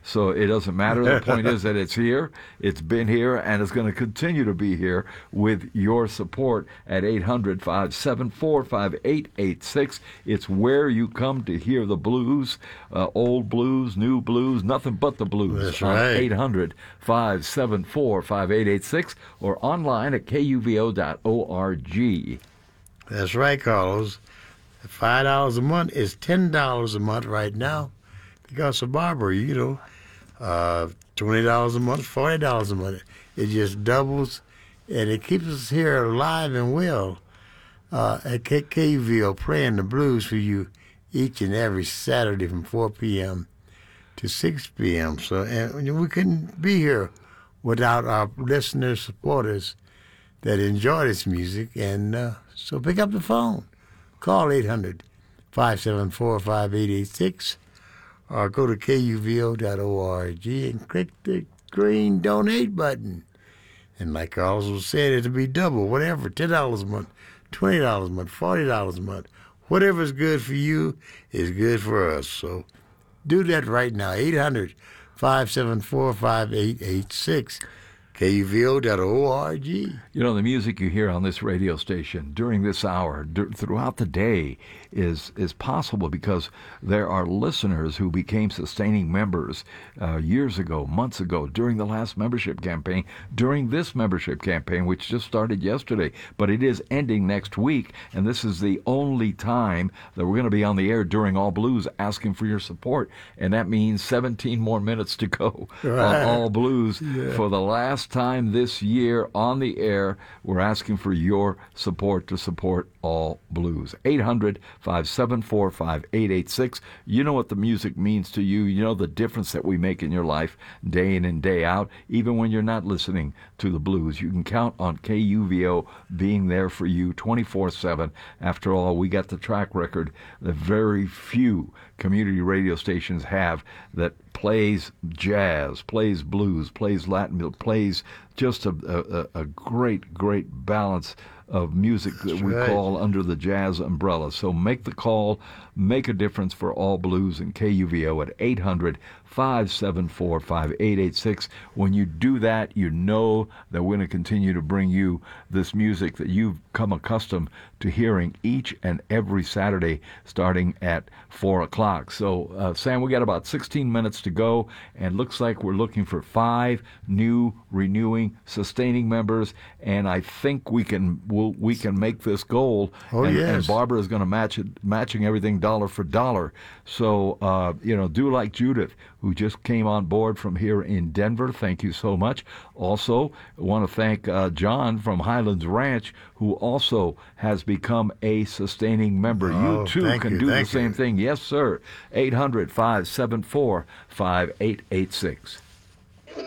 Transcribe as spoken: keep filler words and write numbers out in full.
So it doesn't matter. The point is that it's here, it's been here, and it's going to continue to be here with your support at eight hundred, five seven four, five eight eight six. It's where you come to hear the blues, uh, old blues, new blues, nothing but the blues. That's on right. eight hundred, five seven four, five eight eight six or online at K U V O dot org. That's right, Carlos. five dollars a month is ten dollars a month right now because of Barbara, you know. Uh, twenty dollars a month, forty dollars a month. It just doubles, and it keeps us here alive and well uh, at K- KUVO playing the blues for you each and every Saturday from four p.m. to six p.m. So and we couldn't be here without our listeners, supporters that enjoy this music. And uh, so pick up the phone. Call eight hundred, five seven four, five eight eight six or go to K U V O dot org and click the green donate button. And like Carlos was saying, it'll be double, whatever, ten dollars a month, twenty dollars a month, forty dollars a month. Whatever's good for you is good for us. So do that right now, eight hundred, five seven four, five eight eight six. K U V O dot org. You know, the music you hear on this radio station during this hour, d- throughout the day, is is possible because there are listeners who became sustaining members uh, years ago, months ago, during the last membership campaign, during this membership campaign, which just started yesterday, but it is ending next week, and this is the only time that we're going to be on the air during All Blues asking for your support, and that means seventeen more minutes to go Right. on All Blues. Yeah. For the last time this year on the air, we're asking for your support to support All Blues. eight hundred, five seven four, five eight eight six. You know what the music means to you. You know the difference that we make in your life day in and day out. Even when you're not listening to the blues, you can count on K U V O being there for you twenty-four seven. After all, we got the track record that very few community radio stations have that plays jazz, plays blues, plays Latin, plays just a, a, a great, great balance of music that That's we right. call under the jazz umbrella. So make the call, make a difference for All Blues and K U V O at eight hundred, five seven four, five eight eight six. When you do that, you know that we're going to continue to bring you this music that you've come accustomed to hearing each and every Saturday starting at four o'clock. So, uh, Sam, we got about sixteen minutes to go, and looks like we're looking for five new, renewing, sustaining members, and I think we can we'll, we can make this goal. Oh, and, yes. and Barbara is going to match it, matching everything dollar for dollar. So, uh, you know, do like Judith, who just came on board from here in Denver. Thank you so much. Also, I want to thank uh, John from Highlands Ranch, who also has become a sustaining member. Oh, you, too, thank can you, do the thank same you. thing. Yes, sir. eight hundred, five seven four, five eight eight six.